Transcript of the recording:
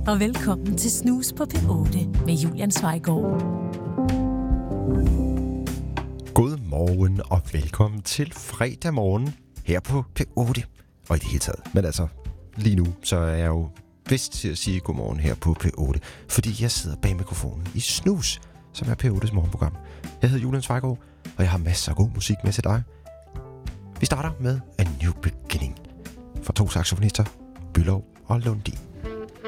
og velkommen til Snus på P8 med Julian Zweigård. God morgen og velkommen til fredag morgen her på P8. Og i det hele taget. Men altså, lige nu, så er jeg jo vist til at sige godmorgen her på P8. Fordi jeg sidder bag mikrofonen i Snus, som er P8's morgenprogram. Jeg hedder Julian Zweigård, og jeg har masser af god musik med til dig. Vi starter med A New Beginning fra to saxofonister, Bülow og Lundin.